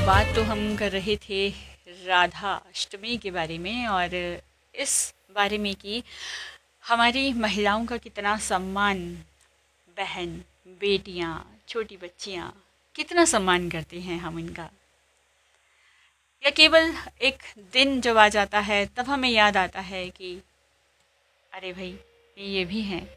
बात तो हम कर रहे थे राधा अष्टमी के बारे में, और इस बारे में कि हमारी महिलाओं का कितना सम्मान, बहन, बेटियां, छोटी बच्चियां, कितना सम्मान करते हैं हम इनका। या केवल एक दिन जब आ जाता है तब हमें याद आता है कि अरे भाई, ये भी हैं,